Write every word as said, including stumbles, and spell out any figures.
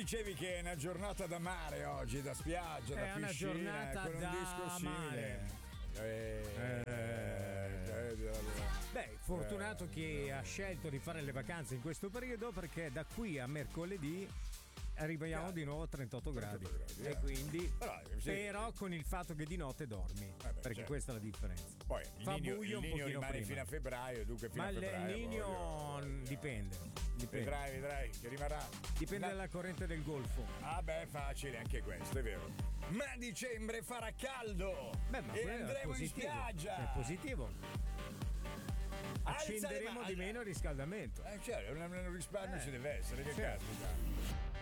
dicevi che è una giornata da mare oggi, da spiaggia, è da una piscina, giornata con un da disco simile. mare. Eh, eh, eh, Beh, fortunato chi ha scelto di fare le vacanze in questo periodo, perché da qui a mercoledì arriviamo di nuovo a trentotto gradi, gradi, e eh. quindi Però, sì. però con il fatto che di notte dormi, beh, perché certo. questa è la differenza. Poi il Fa Niño, buio il un Niño pochino rimane prima. fino a febbraio, dunque fino Ma a il febbraio. Niño voglio- dipende, dipende. Vedrai, vedrai che rimarrà. Dipende La- dalla corrente del Golfo. Ah beh, facile anche questo, è vero. Ma a dicembre farà caldo Beh, ma e quello è andremo in positivo. spiaggia. È positivo. Alza le Accenderemo mani. di meno il riscaldamento. Eh, certo, un, un risparmio Eh, ci deve essere, che certo. caspita.